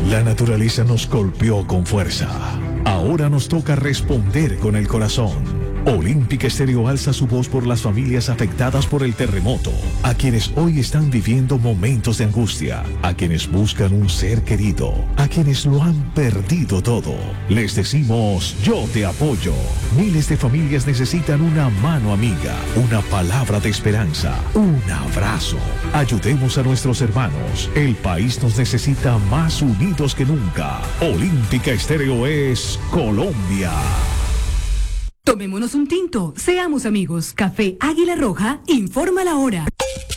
La naturaleza nos golpeó con fuerza. Ahora nos toca responder con el corazón. Olímpica Estéreo alza su voz por las familias afectadas por el terremoto, a quienes hoy están viviendo momentos de angustia, a quienes buscan un ser querido, a quienes lo han perdido todo. Les decimos, yo te apoyo. Miles de familias necesitan una mano amiga, una palabra de esperanza, un abrazo. Ayudemos a nuestros hermanos. El país nos necesita más unidos que nunca. Olímpica Estéreo es Colombia. Tomémonos un tinto, seamos amigos. Café Águila Roja, informa la hora.